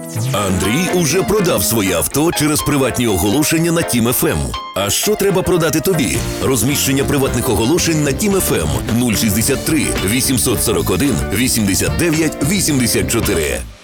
Андрій уже продав своє авто через приватні оголошення на Тім ФМ. А що треба продати тобі? Розміщення приватних оголошень на Тім ФМ 063 841 89 84.